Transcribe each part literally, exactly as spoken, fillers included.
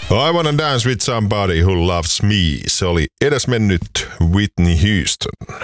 I wanna dance with somebody who loves me. Se oli edesmennyt Whitney Houston.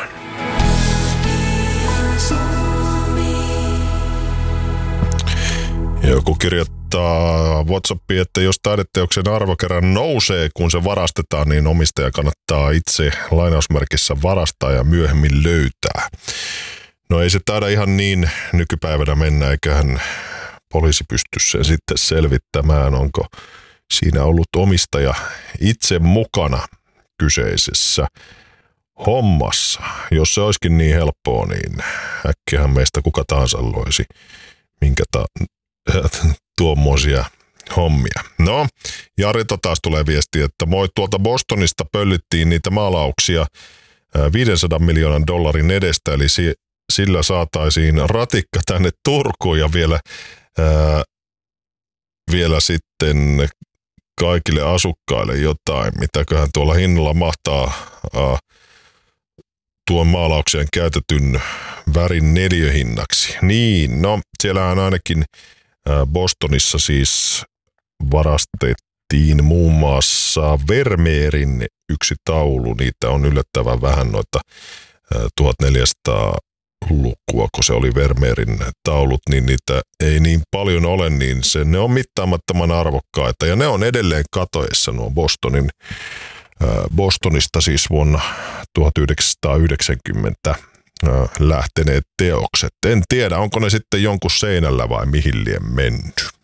Joku kirjoittaa WhatsAppiin, että jos taideteoksen arvo kerran nousee, kun se varastetaan, niin omistaja kannattaa itse lainausmerkissä varastaa ja myöhemmin löytää. No ei se taida ihan niin nykypäivänä mennä, eiköhän poliisi pysty sen sitten selvittämään, onko siinä ollut omistaja itse mukana kyseisessä hommassa. Jos se olisikin niin helppoa, niin äkkiähän meistä kuka tahansa loisi minkä ta- tuommoisia hommia. No, Jarilta taas tulee viesti, että moi, tuolta Bostonista pöllittiin niitä maalauksia viisisataa miljoonan dollarin edestä, eli si- sillä saataisiin ratikka tänne Turkuun ja vielä, ää, vielä sitten kaikille asukkaille jotain, mitäköhän tuolla hinnalla mahtaa ää, tuon maalaukseen käytetyn värin neliöhinnaksi. Niin, no siellähän ainakin ää, Bostonissa siis varastettiin muun muassa Vermeerin yksi taulu. Niitä on yllättävän vähän noita ää, tuhatneljäsataa lukua, kun se oli Vermeerin taulut, niin niitä ei niin paljon ole, niin se, ne on mittaamattoman arvokkaita ja ne on edelleen katoissa nuo Bostonin, äh, Bostonista siis vuonna tuhatyhdeksänsataayhdeksänkymmentä äh, lähteneet teokset. En tiedä, onko ne sitten jonkun seinällä vai mihin lie mennyt.